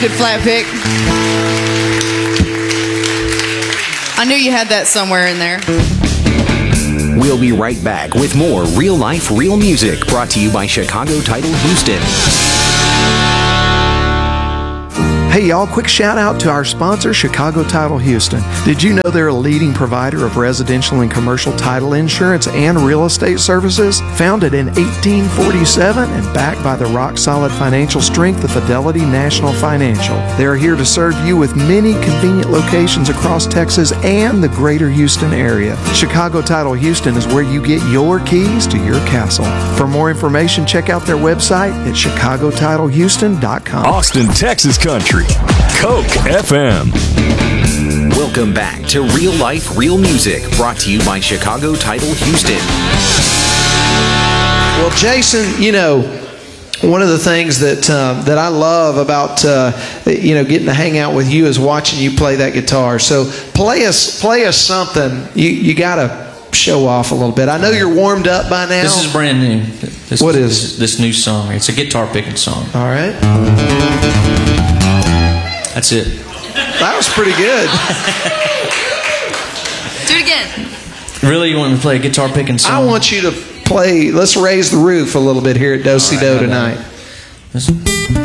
Good flat pick. I knew you had that somewhere in there. We'll be right back with more Real Life, Real Music, brought to you by Chicago Title Houston. Hey y'all, quick shout out to our sponsor, Chicago Title Houston. Did you know they're a leading provider of residential and commercial title insurance and real estate services? Founded in 1847 and backed by the rock-solid financial strength of Fidelity National Financial. They are here to serve you with many convenient locations across Texas and the greater Houston area. Chicago Title Houston is where you get your keys to your castle. For more information, check out their website at chicagotitlehouston.com. Austin, Texas country. Coke FM. Welcome back to Real Life, Real Music, brought to you by Chicago Title Houston. Well, Jason, you know, one of the things that I love about getting to hang out with you is watching you play that guitar. So play us something. You gotta show off a little bit. I know you're warmed up by now. This is brand new. What is this new song? It's a guitar picking song. All right. That's it. That was pretty good. Do it again. Really, you want me to play a guitar picking song? I want you to play Let's Raise the Roof a little bit here at Do-Si-Do tonight. Listen.